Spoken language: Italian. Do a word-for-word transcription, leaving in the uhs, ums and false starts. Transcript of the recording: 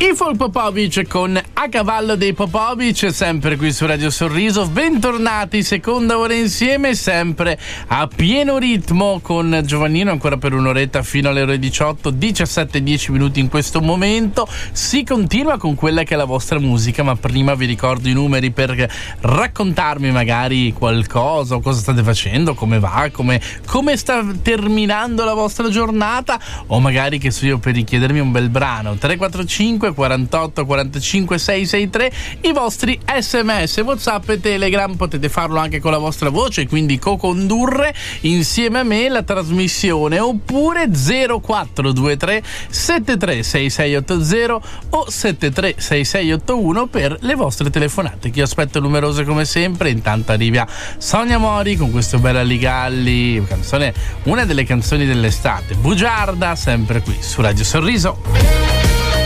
Ifol Popovic con A cavallo dei Popovic, sempre qui su Radio Sorriso. Bentornati, seconda ora insieme, sempre a pieno ritmo con Giovannino, ancora per un'oretta fino alle ore diciotto, diciassette e dieci minuti in questo momento. Si continua con quella che è la vostra musica, ma prima vi ricordo i numeri per raccontarmi magari qualcosa, cosa state facendo, come va, come, come sta terminando la vostra giornata, o magari, che so io, per richiedermi un bel brano. Tre quattro cinque quarantotto quarantacinque seicentosessantatré, i vostri sms, WhatsApp e Telegram. Potete farlo anche con la vostra voce, quindi co-condurre insieme a me la trasmissione, oppure zero quattro due tre sette tre sei sei otto zero o sette tre sei sei otto uno per le vostre telefonate, che io aspetto numerose come sempre. Intanto arriva Sonia Mori con questo Bella Ligalli, canzone, una delle canzoni dell'estate, Bugiarda, sempre qui su Radio Sorriso.